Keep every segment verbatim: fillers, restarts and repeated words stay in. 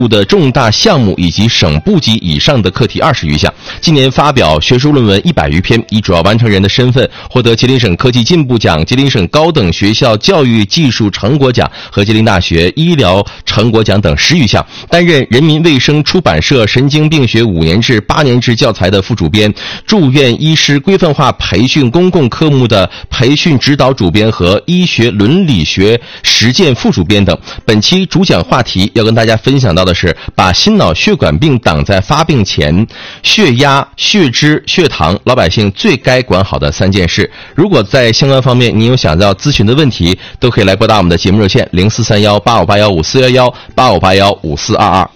的重大项目以及省部级以上的课题二十余项。今年发表学术论文一百余篇，以主要完成人的身份获得吉林省科技进步奖、吉林省高等学校教育技术成果奖和吉林大学医疗成果奖等十余项。担任人民卫生出版社神经病学五年制、八年制教材的副主编，住院医师规范化培训公共科目的培训指导主编和医学伦理学实践副主编等。本期主讲话题要跟大家分享到的是把心脑血管病挡在发病前，血压、血脂、血糖，老百姓最该管好的三件事。如果在相关方面你有想要咨询的问题，都可以来拨打我们的节目热线零四三幺八五八幺五四幺幺八五八幺五四二二。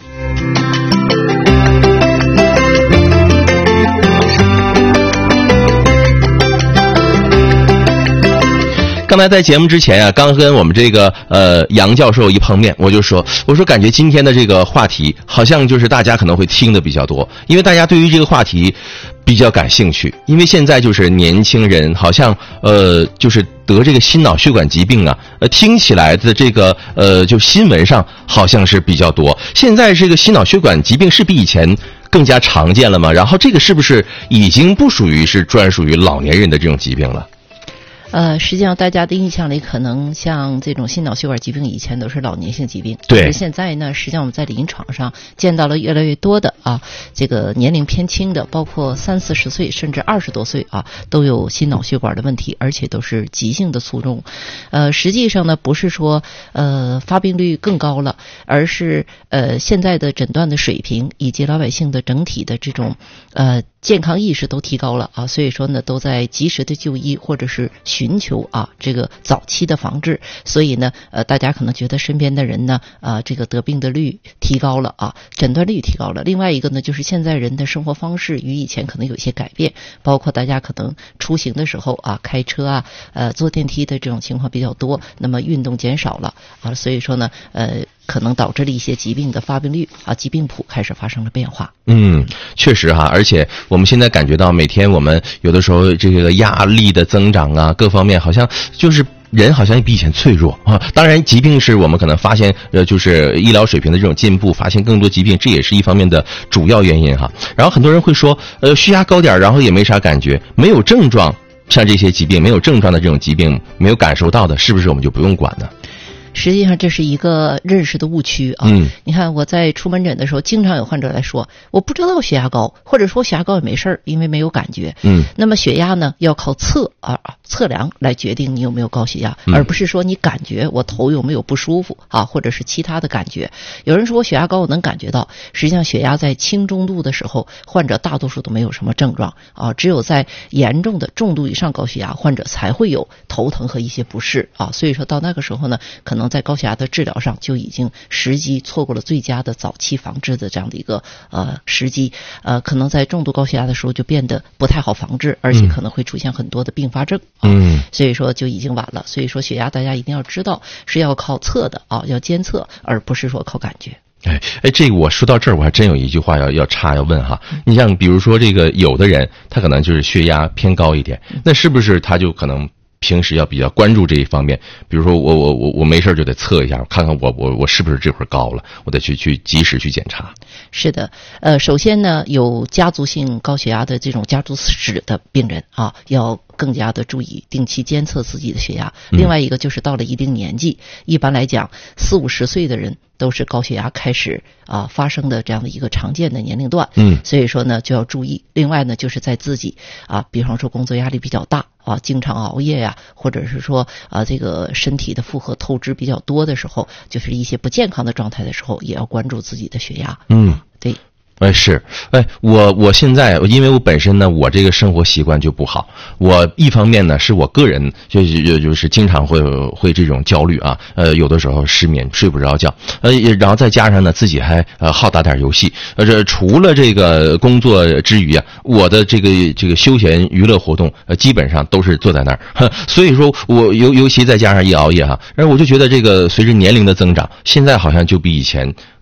刚才在节目之前啊，刚跟我们这个呃杨教授一碰面，我就说，我说感觉今天的这个话题好像就是大家可能会听的比较多，因为大家对于这个话题比较感兴趣，因为现在就是年轻人好像呃就是得这个心脑血管疾病啊，呃听起来的这个呃就新闻上好像是比较多。现在这个心脑血管疾病是比以前更加常见了吗？然后这个是不是已经不属于是专属于老年人的这种疾病了？ 呃，实际上大家的印象里，可能像这种心脑血管疾病以前都是老年性疾病， 对。 但是现在呢，实际上我们在临床上见到了越来越多的啊，这个年龄偏轻的，包括三四十岁甚至二十多岁啊，都有心脑血管的问题，而且都是急性的卒中。呃，实际上呢，不是说呃发病率更高了，而是呃现在的诊断的水平以及老百姓的整体的这种呃健康意识都提高了啊，所以说呢，都在及时的就医或者是寻求啊这个早期的防治。所以呢，呃，大家可能觉得身边的人呢，啊，这个得病的率提高了啊，诊断率提高了。另外一个呢，就是现在人的生活方式与以前可能有些改变，包括大家可能出行的时候啊，开车啊，呃，坐电梯的这种情况比较多，那么运动减少了啊，所以说呢，呃。可能导致了一些疾病的发病率啊，疾病谱开始发生了变化。 嗯，确实哈，而且我们现在感觉到每天我们有的时候这个压力的增长啊，各方面好像就是人好像比以前脆弱啊。当然，疾病是我们可能发现呃，就是医疗水平的这种进步，发现更多疾病，这也是一方面的主要原因哈。然后很多人会说，呃，血压高点，然后也没啥感觉，没有症状，像这些疾病没有症状的这种疾病，没有感受到的，是不是我们就不用管呢？ 实际上这是一个认识的误区啊！嗯，你看我在出门诊的时候，经常有患者来说，我不知道血压高，或者说血压高也没事儿，因为没有感觉。嗯，那么血压呢，要靠测啊测量来决定你有没有高血压，而不是说你感觉我头有没有不舒服啊，或者是其他的感觉。有人说我血压高，我能感觉到，实际上血压在轻中度的时候，患者大多数都没有什么症状啊，只有在严重的重度以上高血压患者才会有头疼和一些不适啊。所以说到那个时候呢，可能在高血压的治疗上就已经时机错过了最佳的早期防治的这样的一个呃时机，呃，可能在重度高血压的时候就变得不太好防治，而且可能会出现很多的并发症。嗯，所以说就已经晚了。所以说血压大家一定要知道是要靠测的啊，要监测，而不是说靠感觉。 哎哎，这个我说到这儿，我还真有一句话要要插要问哈。你像比如说这个有的人他可能就是血压偏高一点，那是不是他就可能平时要比较关注这一方面？比如说我我我我没事就得测一下，看看我我我是不是这会儿高了，我得去去及时去检查。 是的，呃，首先呢，有家族性高血压的这种家族史的病人啊，要更加的注意定期监测自己的血压。另外一个就是到了一定年纪，一般来讲四五十岁的人都是高血压开始啊发生的这样的一个常见的年龄段。嗯，所以说呢就要注意。另外呢，就是在自己啊，比方说工作压力比较大啊，经常熬夜呀、啊，或者是说啊这个身体的负荷透支比较多的时候，就是一些不健康的状态的时候，也要关注自己的血压。嗯，对。 哎是，哎我我现在因为我本身呢，我这个生活习惯就不好。我一方面呢是我个人就就就是经常会会这种焦虑啊，呃有的时候失眠睡不着觉，呃然后再加上呢自己还呃好打点游戏，呃这除了这个工作之余啊，我的这个这个休闲娱乐活动呃基本上都是坐在那儿，所以说我尤尤其再加上一熬夜哈，然后我就觉得这个随着年龄的增长，现在好像就比以前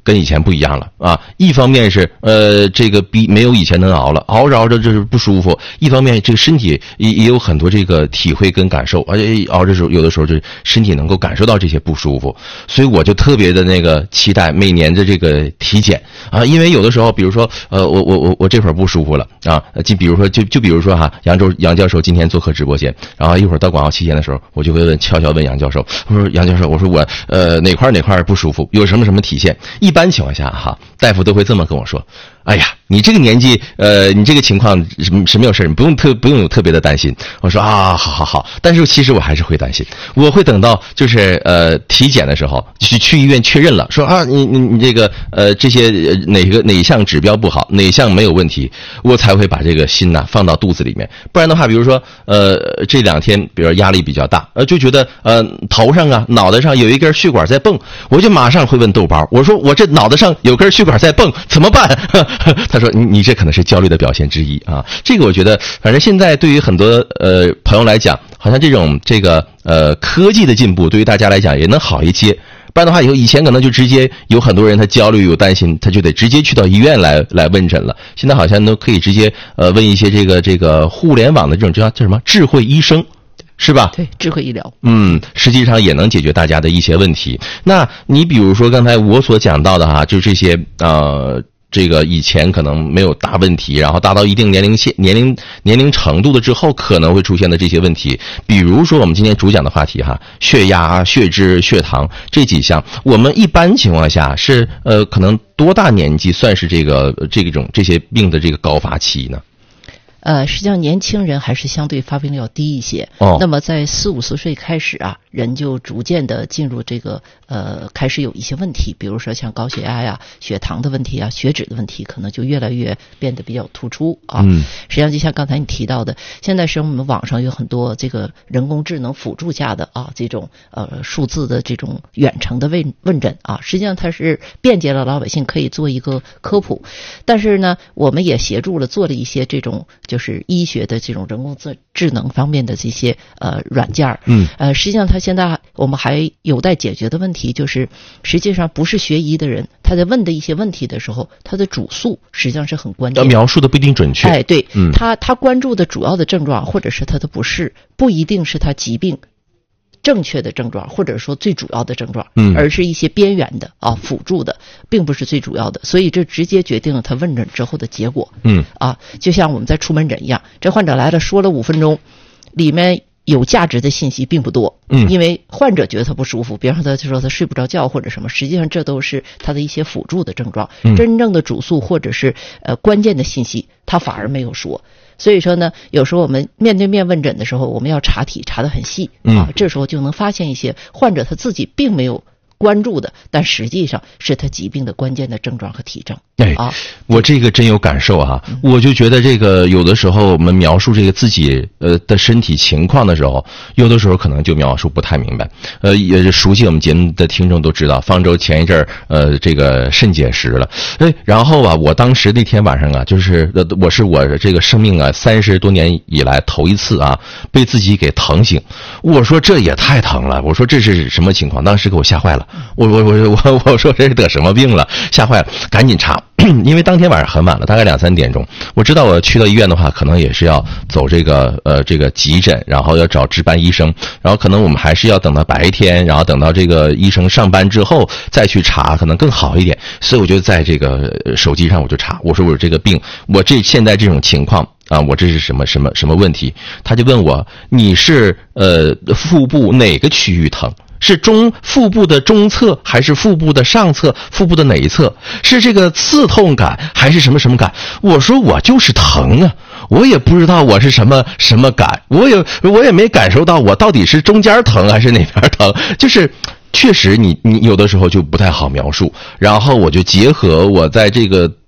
跟以前不一样了啊！一方面是呃，这个比没有以前能熬了，熬着熬着就是不舒服；一方面这个身体也也有很多这个体会跟感受，而且熬着时候有的时候就身体能够感受到这些不舒服，所以我就特别的那个期待每年的这个体检啊，因为有的时候，比如说呃，我我我我这会儿不舒服了啊，就比如说就就比如说哈，杨周杨教授今天做客直播间，然后一会儿到广告期间的时候，我就会问悄悄问杨教授，我说杨教授，我说我呃哪块哪块不舒服，有什么什么体现？一般情况下哈，大夫都会这么跟我说：“哎呀，你这个年纪，呃，你这个情况是是没有事，你不用特不用有特别的担心。”我说啊，好好好，但是其实我还是会担心，我会等到就是呃体检的时候去去医院确认了，说啊你你你这个呃这些哪个哪项指标不好，哪项没有问题，我才会把这个心呐放到肚子里面。不然的话，比如说呃这两天，比如压力比较大，呃就觉得呃头上啊脑袋上有一根血管在蹦，我就马上会问豆包，我说我这脑袋上有根血管在蹦，怎么办？他说你你这可能是焦虑的表现之一啊。这个我觉得，反正现在对于很多呃朋友来讲，好像这种这个呃科技的进步，对于大家来讲也能好一些。不然的话，以后以前可能就直接有很多人他焦虑有担心，他就得直接去到医院来来问诊了。现在好像都可以直接呃问一些这个这个互联网的这种叫叫什么智慧医生。是吧？ 对，智慧医疗， 嗯，实际上也能解决大家的一些问题。那你比如说刚才我所讲到的哈，就这些呃，这个以前可能没有大问题，然后达到一定年龄线、年龄年龄程度的之后，可能会出现的这些问题，比如说我们今天主讲的话题哈，血压、血脂、血糖这几项，我们一般情况下是呃，可能多大年纪算是这个这种这些病的这个高发期呢？ 呃，实际上年轻人还是相对发病率要低一些。 哦， 那么在四五十岁开始啊，人就逐渐的进入这个呃，开始有一些问题，比如说像高血压呀、血糖的问题啊、血脂的问题，可能就越来越变得比较突出啊。嗯，实际上就像刚才你提到的，现在是我们网上有很多这个人工智能辅助下的啊这种呃数字的这种远程的问问诊啊，实际上它是便捷了老百姓可以做一个科普，但是呢，我们也协助了做了一些这种。就是医学的这种人工智智能方面的这些呃软件，嗯，呃，实际上它现在我们还有待解决的问题，就是实际上不是学医的人，他在问的一些问题的时候，他的主诉实际上是很关键的， 描述的不一定准确。 哎，对，嗯，他他关注的主要的症状或者是他的不适，不一定是他疾病正确的症状，或者说最主要的症状，嗯，而是一些边缘的啊辅助的，并不是最主要的，所以这直接决定了他问诊之后的结果，嗯，啊，就像我们在出门诊一样，这患者来了说了五分钟，里面有价值的信息并不多，嗯，因为患者觉得他不舒服，比方说他就说他睡不着觉或者什么，实际上这都是他的一些辅助的症状，嗯，真正的主诉或者是呃关键的信息，他反而没有说。所以说呢，有时候我们面对面问诊的时候，我们要查体查得很细啊，这时候就能发现一些患者他自己并没有关注的，但实际上是他疾病的关键的症状和体征。 对啊，我这个真有感受啊，嗯、我就觉得这个有的时候我们描述这个自己呃的身体情况的时候，有的时候可能就描述不太明白。呃，也熟悉我们节目的听众都知道，方舟前一阵儿呃这个肾结石了，哎，然后啊，我当时那天晚上啊，就是呃我是我这个生命啊三十多年以来头一次啊被自己给疼醒，我说这也太疼了，我说这是什么情况？当时给我吓坏了，我我我我我说这是得什么病了？吓坏了，赶紧查。因为当天晚上很晚了，大概两三点钟，我知道我去到医院的话，可能也是要走这个呃这个急诊，然后要找值班医生，然后可能我们还是要等到白天，然后等到这个医生上班之后再去查，可能更好一点。所以我就在这个手机上我就查，我说我这个病，我这现在这种情况啊，我这是什么什么什么问题？他就问我，你是呃腹部哪个区域疼？是中腹部的中侧还是腹部的上侧？腹部的哪一侧？是这个刺痛感还是什么什么感？我说我就是疼啊，我也不知道我是什么什么感，我也我也没感受到我到底是中间疼还是哪边疼，就是确实你你有的时候就不太好描述。然后我就结合我在这个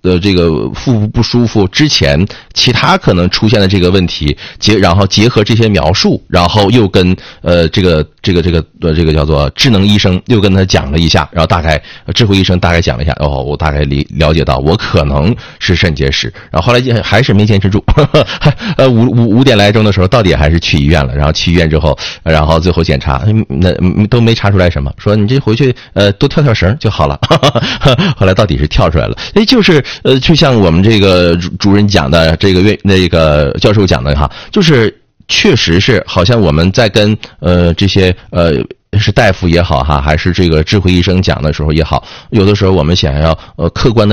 呃这个腹部不舒服之前其他可能出现的这个问题，结然后结合这些描述，然后又跟呃这个这个这个呃这个叫做智能医生又跟他讲了一下，然后大概智慧医生大概讲了一下，哦，我大概理了解到我可能是肾结石，然后后来还是没坚持住，呵呵呃五五五点来钟的时候到底还是去医院了，然后去医院之后，然后最后检查那都没查出来什么，说你这回去呃多跳跳绳就好了，呵呵后来到底是跳出来了，哎，就是呃就像我们这个主主任讲的，这个院那个教授讲的哈，就是确实是好像我们在跟呃这些呃是大夫也好哈，还是这个智慧医生讲的时候也好，有的时候我们想要呃客观的